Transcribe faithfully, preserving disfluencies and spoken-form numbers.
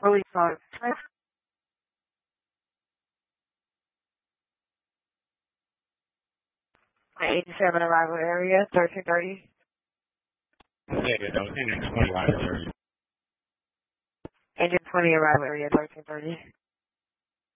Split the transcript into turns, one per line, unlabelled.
Police five. eighty-seven arrival area, thirteen thirty.
Negative, that was Engine twenty arrival area.
Engine twenty arrival area, thirteen thirty.